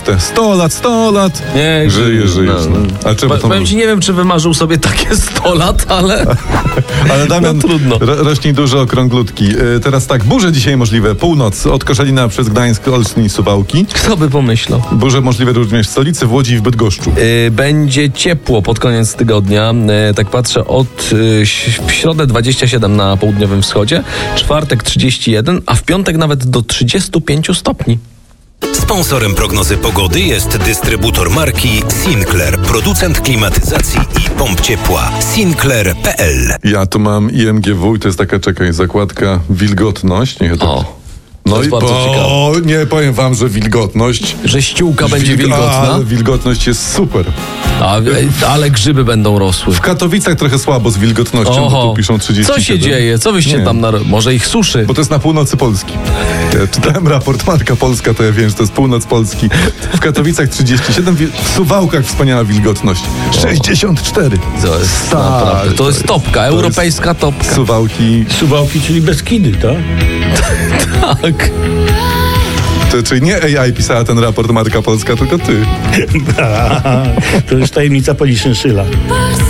te 100 lat. Nie, żyjesz. No. A czemu to... Powiem ci, nie wiem, czy wymarzył sobie takie 100 lat, ale... Ale Damian, no, trudno. Rośnij dużo okrąglutki. Teraz tak, burze dzisiaj możliwe. Północ od Koszalina przez Gdańsk, Olsztyn i Suwałki. Kto by pomyślał? Burze możliwe również w stolicy, w Łodzi i w Bydgoszczu. Będzie ciepło pod koniec tygodnia. Tak patrzę, w środę 27 na południowym wschodzie, czwartek 31, a w piątek nawet do 35 stopni. Sponsorem prognozy pogody jest dystrybutor marki Sinclair, producent klimatyzacji i pomp ciepła. Sinclair.pl. Ja tu mam IMGW i to jest taka, zakładka wilgotność. Niech to... To jest bardzo ciekawe. Nie, powiem wam, że wilgotność... Że ściółka będzie wilgotna? Ale wilgotność jest super. Ale grzyby będą rosły. W Katowicach trochę słabo z wilgotnością, bo tu piszą 37. Co się dzieje? Co wyście tam... Może ich suszy? Bo to jest na północy Polski. Ja czytałem raport Marka Polska, to ja wiem, że to jest północ Polski. W Katowicach 37, w Suwałkach wspaniała wilgotność. 64. To jest naprawdę... To jest topka, europejska topka. Suwałki, czyli Beskidy, tak? Tak. Czyli nie AI pisała ten raport Marka Polska, tylko ty. To już tajemnica Poliszyn Szyla.